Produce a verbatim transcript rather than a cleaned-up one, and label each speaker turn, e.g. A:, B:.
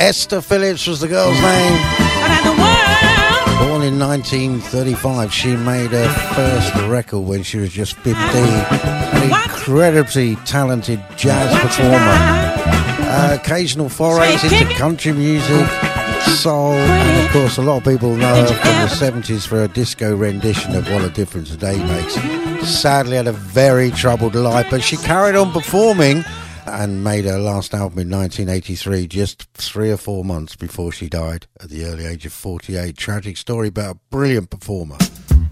A: Esther Phillips was the girl's name. Born in nineteen thirty-five, she made her first record when she was just fifteen. An incredibly talented jazz performer. Uh, occasional forays into country music, soul, and of course a lot of people know her from the seventies for her disco rendition of What a Difference a Day Makes. Sadly had a very troubled life, but she carried on performing and made her last album in nineteen eighty-three, just three or four months before she died at the early age of forty-eight. Tragic story about a brilliant performer.